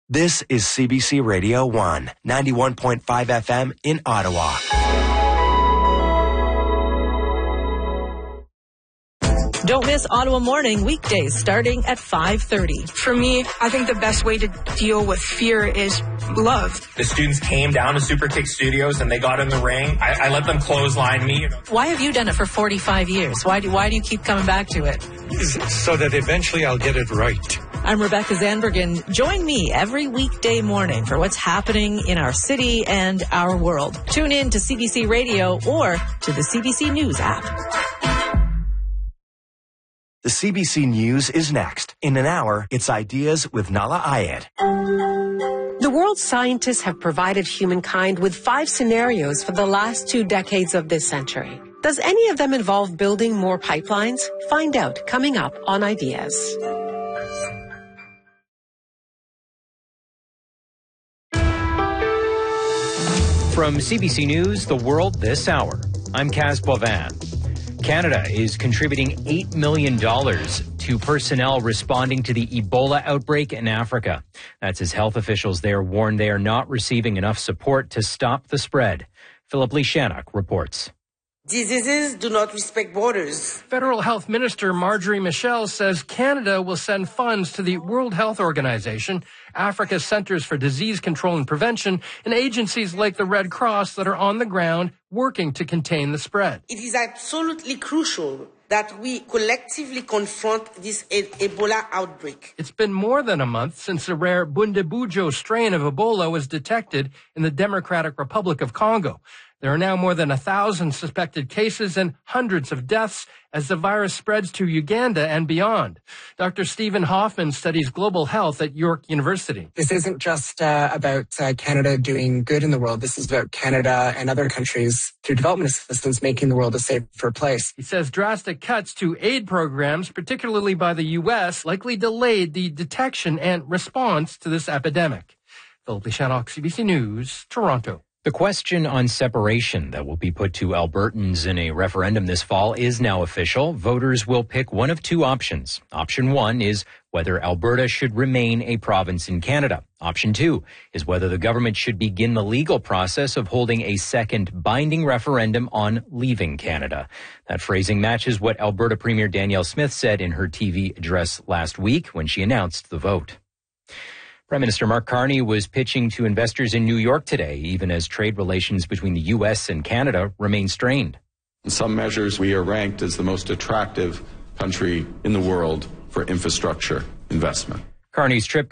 This is CBC Radio 1, 91.5 FM in Ottawa. Don't miss Ottawa Morning weekdays starting at 5:30. For me, I think the best way to deal with fear is love. The students came down to Super Kick Studios and they got in the ring. I let them clothesline me. Why have you done it for 45 years? Why do you keep coming back to it? So that eventually I'll get it right. I'm Rebecca Zandbergen. Join me every weekday morning for what's happening in our city and our world. Tune in to CBC Radio or to the CBC News app. The CBC News is next. In an hour, it's Ideas with Nala Ayed. The world's scientists have provided humankind with 5 scenarios for the last 2 decades of this century. Does any of them involve building more pipelines? Find out coming up on Ideas. From CBC News, The World This Hour, I'm Kaz Boivin. Canada is contributing $8 million to personnel responding to the Ebola outbreak in Africa. That's as health officials there warn they are not receiving enough support to stop the spread. Philip Lishanuk reports. Diseases do not respect borders. Federal Health Minister Marjorie Michel says Canada will send funds to the World Health Organization, Africa's Centers for Disease Control and Prevention, and agencies like the Red Cross that are on the ground working to contain the spread. It is absolutely crucial that we collectively confront this Ebola outbreak. It's been more than a month since a rare Bundibugyo strain of Ebola was detected in the Democratic Republic of Congo. There are now more than 1,000 suspected cases and hundreds of deaths as the virus spreads to Uganda and beyond. Dr. Stephen Hoffman studies global health at York University. This isn't just about Canada doing good in the world. This is about Canada and other countries through development assistance making the world a safer place. He says drastic cuts to aid programs, particularly by the U.S., likely delayed the detection and response to this epidemic. Philip Lishanuk, CBC News, Toronto. The question on separation that will be put to Albertans in a referendum this fall is now official. Voters will pick one of 2 options. Option 1 is whether Alberta should remain a province in Canada. Option 2 is whether the government should begin the legal process of holding a second binding referendum on leaving Canada. That phrasing matches what Alberta Premier Danielle Smith said in her TV address last week when she announced the vote. Prime Minister Mark Carney was pitching to investors in New York today, even as trade relations between the U.S. and Canada remain strained. In some measures, we are ranked as the most attractive country in the world for infrastructure investment. Carney's trip